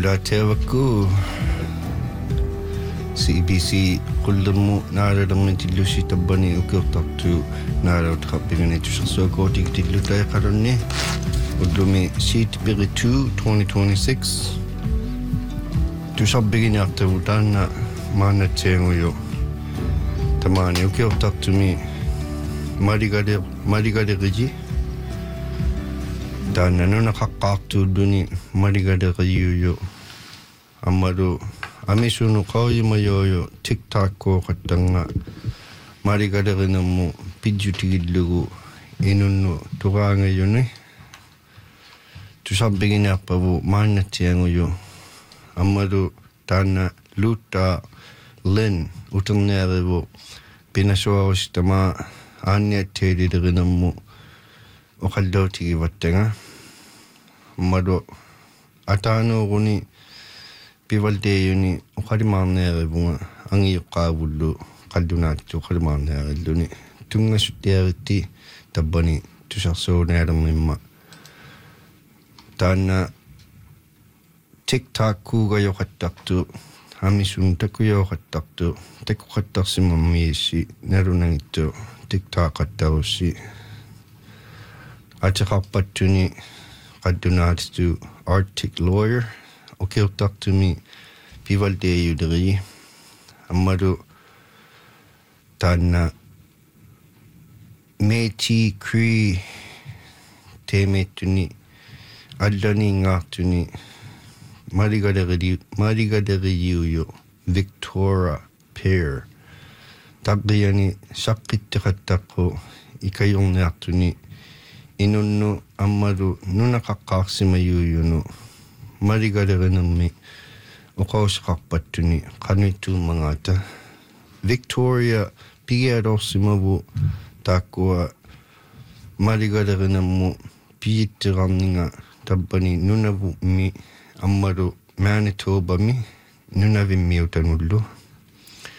Ulatevaku CBC kullumu naararangi tillusi tabbani ukiortartu naarautqarpigani tusarsuakooti tillutaqarunni ullumi seat biri 2 2026 tusarbiginiartavu taanna maanatsianguyu tamani ukiortartumi marigaleriji taanna nunaqaqqaartuulluni marigaleriyuyu ammalu amisunu qawyimayoyo TikTok ko qattanga marigalerinamu pidjutigillugu inunnu tuqaangayuni tusarbiginiarpavu maanatsianguyu ammalu taanna luutta Lynn uterniarivu pinasuarustama aanniatteelilerinammu oqallootigivattanga ammalu ataanuuguni pivalteeyuni uqalimaarniarivunga angiuqqaavullu qallunaattu uqalimaarniarilluni tungasuttiaritti tabbani tusarsuunaalermimma taanna TikTok kuugayoqattartu amisun takuyoqattartu takuqattarsimammiissi nalunangittu TikTok qattaruussi atiqarpattuni qallunaatitu Arctic Lawyer ukiortartumi pivalteeyuleri ammalu taanna Métis Cree teemeettuni allaniingaartuni marigaleriyuyu Victoria Pear taqqiani saqqitteqattaqqu ikayorniartuni inunnu ammalu nunaqaqqaarsimayuyunu marigalerinammi uqausqarpattuni qanittuummangaata Victoria pigialorsimavu taakkua marigalerinammu piyittiqarninga tabbani nunavu mi ammalu Manitobami nunavimmiutanullu